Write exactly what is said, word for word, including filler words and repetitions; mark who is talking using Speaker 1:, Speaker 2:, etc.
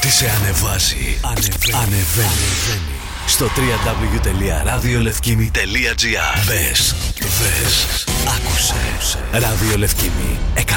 Speaker 1: Ό,τι σε ανεβάζει, ανεβαίνει. ανεβαίνει. ανεβαίνει. Στο double-u double-u double-u τελεία ραδιολευκήμι τελεία τζι άρ. Μπες, δες, άκουσε. Ραδιολευκήμι εκατό